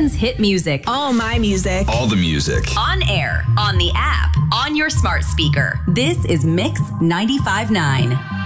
Austin's hit music. All my music. All the music. On air, on the app, on your smart speaker. This is Mix 95.9.